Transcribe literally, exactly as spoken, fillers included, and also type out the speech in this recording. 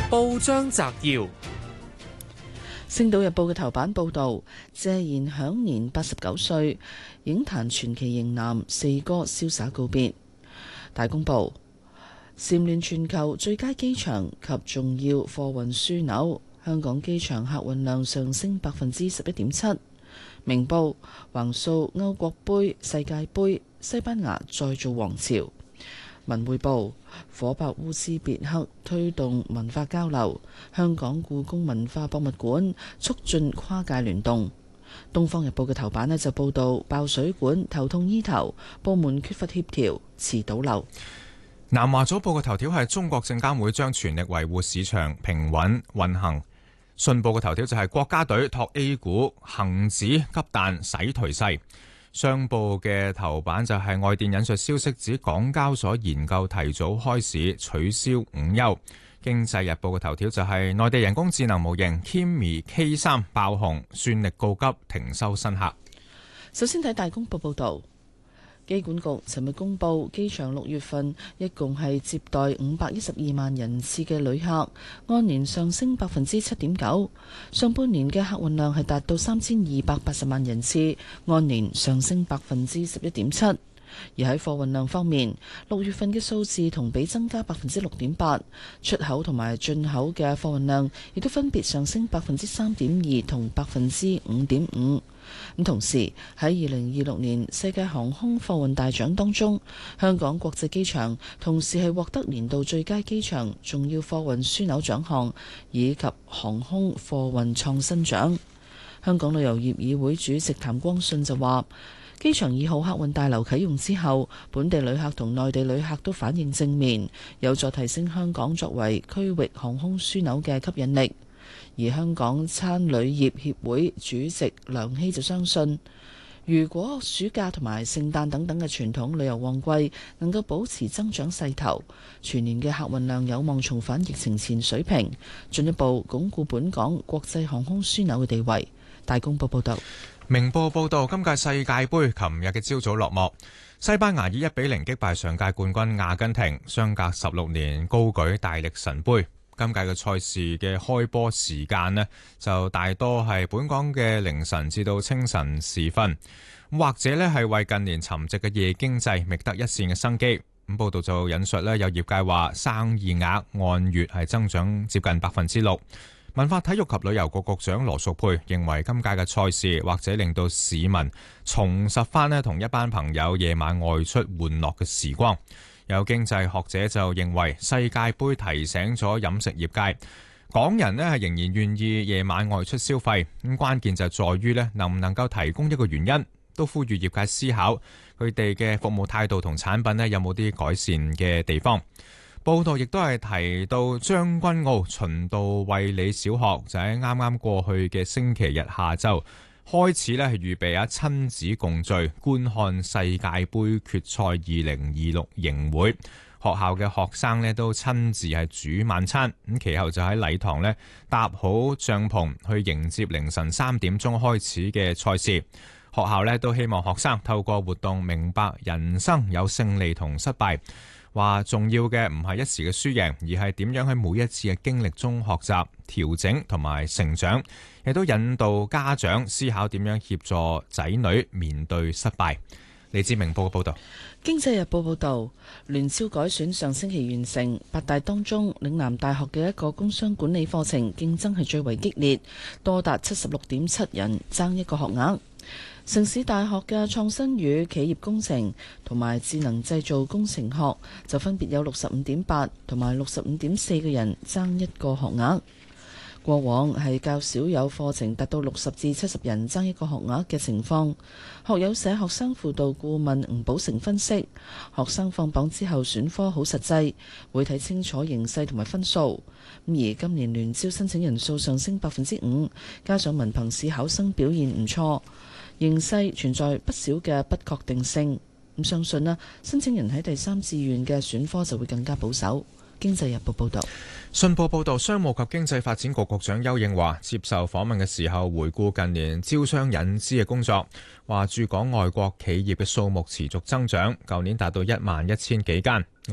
報章摘要：《 星島日報》嘅頭版報導，謝賢享年八十九歲，影壇傳奇型男四哥瀟灑告別。大公報：蟬聯全球最佳機場及重要貨運樞紐，香港機場客運量上升百分之十一點七。明報：橫掃歐國杯、世界盃，西班牙再造王朝。文匯報：火爆烏茲別克推動文化交流，香港故宮文化博物館促進跨界聯動。東方日報嘅頭版呢就報道爆水管，頭痛醫頭，部門缺乏協調，遲倒漏。 南華早報嘅頭條係中國證監會將全力維護市場平穩運行。信報嘅頭條就係國家隊托 A 股，恒指急彈洗頹勢。商報嘅頭版就係外電引述消息指港交所研究提早開市，取消午休。經濟日報嘅頭條就係內地人工智能模型 Kimi K 三爆紅，算力告急，停收新客。 首先睇大公報報道。機管局尋日公布，機場六月份一共係接待五百一十二萬人次嘅旅客，按年上升百分之七點九。上半年嘅客運量係達到三千二百八十萬人次，按年上升百分之十一點七。而喺貨運量方面，六月份嘅數字同比增加百分之六點八，出口同埋進口嘅貨運量亦都分別上升百分之三點二同百分之五點五。咁同時喺二零二六年世界航空貨運大獎當中，香港國際機場同時係獲得年度最佳機場、重要貨運樞紐獎項以及航空貨運創新獎。香港旅遊業議會主席譚光信就話，機場二號客運大樓啟用之後，本地旅客同內地旅客都反應正面，有助提升香港作為區域航空樞紐嘅吸引力。而香港餐旅業協會主席梁希就相信，如果暑假同埋聖誕等等嘅傳統旅遊旺季能夠保持增長勢頭，全年嘅客運量有望重返疫情前水平，進一步鞏固本港國際航空樞紐嘅地位。大公報報道。 明報報道，今屆世界盃琴日嘅朝早落幕，西班牙以一比零擊敗上屆冠軍阿根廷，相隔十六年高舉大力神杯。今屆嘅賽事嘅開波時間呢，就大多係本港嘅凌晨至到清晨時分，或者呢係為近年沉寂嘅夜經濟覓得一線嘅生機。咁報道就引述呢，有業界話生意額按月係增長接近百分之六。文化體育及旅遊局局長羅淑佩認為，今屆嘅賽事或者令到市民重拾翻呢同一班朋友夜晚外出玩樂嘅時光。有經濟學者就認為，世界盃提醒咗飲食業界，港人呢係仍然願意夜晚外出消費。咁關鍵就在於呢能唔能夠提供一個原因，都呼籲業界思考佢哋嘅服務態度同產品呢有冇啲改善嘅地方。報道亦都係提到將軍澳循道衛理小學就喺啱啱過去嘅星期日下晝開始咧，係預備啊親子共聚觀看世界盃決賽二零二六營會。學校嘅學生咧都親自係煮晚餐，咁其後就喺禮堂咧搭好帳篷去迎接凌晨三點鐘開始嘅賽事。學校咧都希望學生透過活動明白人生有勝利同失敗。話重要嘅唔係一時嘅輸贏，而係點樣喺每一次嘅經歷中學習、調整同埋成長，亦都引導家長思考點樣協助仔女面對失敗。嚟自明報嘅報道。 經濟日報報道，聯招改選上星期完成，八大當中嶺南大學嘅一個工商管理課程競爭係最為激烈，多達七十六點七人爭一個學額。城市大學嘅創新與企業工程同埋智能製造工程學就分別有六十五點八同埋六十五點四個人爭一個學額。過往係較少有課程達到六十至七十人爭一個學額嘅情況。學友社學生輔導顧問吳寶成分析，學生放榜之後選科好實際，會睇清楚形勢同埋分數。而今年聯招申請人數上升百分之五，加上文憑試考生表現唔錯，形勢存在不少嘅不確定性。咁相信啦，申請人喺第三志願嘅選科就會更加保守。經濟日報報道。 信報報道，商務及經濟發展局局長丘應樺接受訪問嘅時候，回顧近年招商引資嘅工作，話駐港外國企業嘅數目持續增長，舊年達到一萬一千幾間。